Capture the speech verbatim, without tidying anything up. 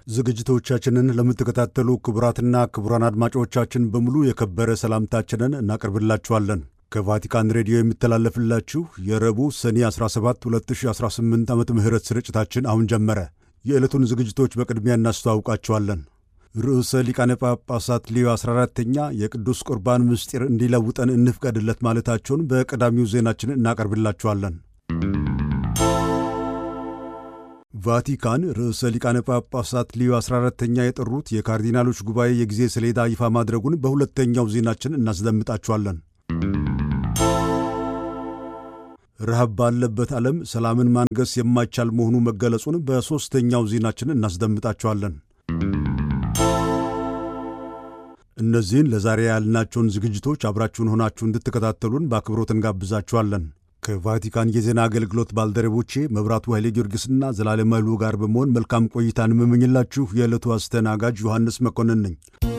ዝግጅቶቻችንን ለምትከታተሉ ክቡራትና ክቡራን አድማጮቻችን በሙሉ የከበረ ሰላምታችንን እናቀርብላችኋለን። ከቫቲካን ሬዲዮ የሚተላለፍላችሁ የረቡዕ ሰኔ አስራ ሰባት ሁለት ሺህ አስራ ስምንት ዓመተ ምህረት ስርጭታችን አሁን ጀመረ። የዕለቱን ዝግጅቶች በቅድሚያ እናስተዋውቃችኋለን። ርዕሰ ሊቃነ ጳጳሳት ሌዮ አስራ አራተኛ የቅዱስ ቁርባን ምስጢር እንዲለውጠን እንፍቀድለት ማለታቸውን በቀዳሚው ዜናችን እናቀርብላችኋለን። ቫቲካን ርዕሰ ሊቃነ ጳጳሳት ሌዮ አስራ አራተኛ የጠሩት የካርዲናሎች ጉባኤ የጊዜ ሰሌዳ ይፋ ማድረጉን በሁለተኛው ዜናችን እናስደምጣችኋለን። ረሃብ ባለበት ዓለም ሰላምን ማንገስ የማይቻል መሆኑ መገለጹን በሦስተኛው ዜናችን እናስደምጣችኋለን። እነዚህን ለዛሬ ያልናቸውን ዝግጅቶች አብራችሁን ሆናችሁ እንድትከታተሉን በአክብሮት እንጋብዛችኋለን። ከቫቲካን የዜና አገልግሎት ባልደረቦቼ መብራቱ ኃይሌ ጊዮርጊስና ዘላለም ኃይሉ ጋር በመሆን መልካም ቆይታን የምመኝላችሁ የዕለቱ አስተናጋጅ ዮሐንስ መኮንን ነኝ።